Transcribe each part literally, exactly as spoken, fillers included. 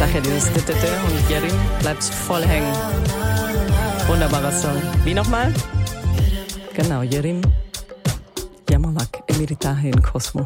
sag ja, dieses und Yerim bleibt voll hängen. Wunderbarer Song. Wie nochmal? Genau, Yerim Yamalak, Emiritahe in Cosmo.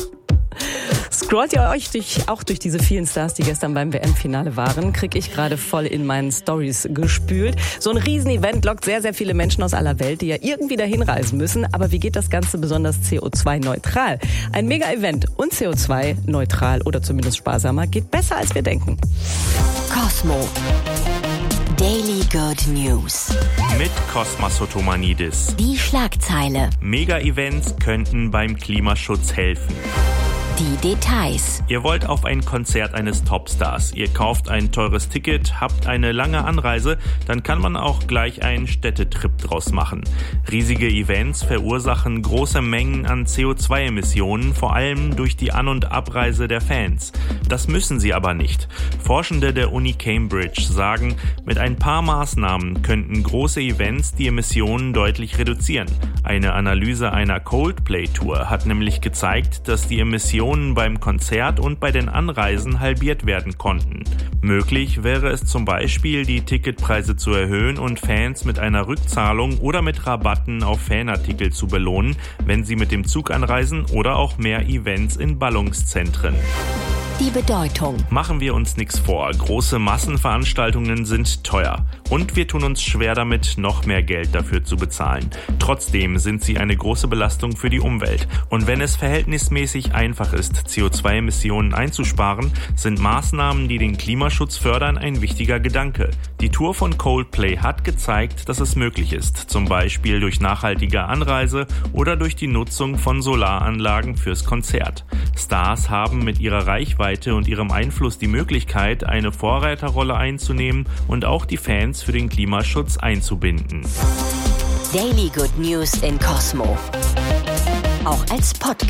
Scrollt ihr euch durch, auch durch diese vielen Stars, die gestern beim W M-Finale waren, kriege ich gerade voll in meinen Stories gespült. So ein Riesenevent lockt sehr, sehr viele Menschen aus aller Welt, die ja irgendwie dahin reisen müssen. Aber wie geht das Ganze besonders C O zwei neutral? Ein Mega-Event und C O zwei neutral oder zumindest sparsamer geht besser, als wir denken. Cosmo. Daily Good News. Mit Kosmas Sotomanidis. Die Schlagzeile. Mega-Events könnten beim Klimaschutz helfen. Die Details. Ihr wollt auf ein Konzert eines Topstars. Ihr kauft ein teures Ticket, habt eine lange Anreise, dann kann man auch gleich einen Städtetrip draus machen. Riesige Events verursachen große Mengen an C O zwei Emissionen, vor allem durch die An- und Abreise der Fans. Das müssen sie aber nicht. Forschende der Uni Cambridge sagen, mit ein paar Maßnahmen könnten große Events die Emissionen deutlich reduzieren. Eine Analyse einer Coldplay-Tour hat nämlich gezeigt, dass die Emissionen beim Konzert und bei den Anreisen halbiert werden konnten. Möglich wäre es zum Beispiel, die Ticketpreise zu erhöhen und Fans mit einer Rückzahlung oder mit Rabatten auf Fanartikel zu belohnen, wenn sie mit dem Zug anreisen oder auch mehr Events in Ballungszentren. Die Bedeutung. Machen wir uns nichts vor, große Massenveranstaltungen sind teuer und wir tun uns schwer damit, noch mehr Geld dafür zu bezahlen. Trotzdem sind sie eine große Belastung für die Umwelt. Und wenn es verhältnismäßig einfach ist, C O zwei Emissionen einzusparen, sind Maßnahmen, die den Klimaschutz fördern, ein wichtiger Gedanke. Die Tour von Coldplay hat gezeigt, dass es möglich ist, zum Beispiel durch nachhaltige Anreise oder durch die Nutzung von Solaranlagen fürs Konzert. Stars haben mit ihrer Reichweite und ihrem Einfluss die Möglichkeit, eine Vorreiterrolle einzunehmen und auch die Fans für den Klimaschutz einzubinden. Daily Good News in Cosmo. Auch als Podcast.